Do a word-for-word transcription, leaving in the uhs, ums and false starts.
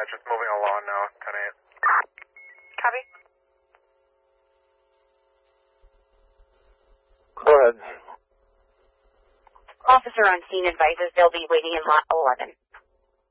just moving along now, ten eight. Copy. Go ahead. Officer on scene advises they'll be waiting in lot eleven.